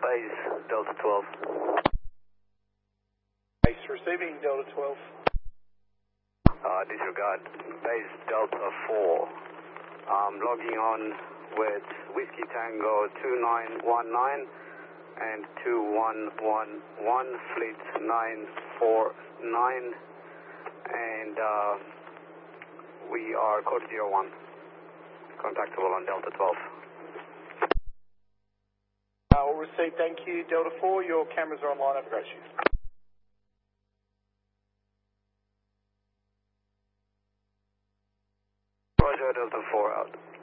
base Delta 12. Base receiving Delta 12. Disregard, base Delta 4. Logging on with Whiskey Tango 2919 and 2111, fleet 949, and we are code 01, contactable on Delta 12. All received, thank you. Delta 4, your cameras are online. Have a great shift. Roger, Delta 4 out.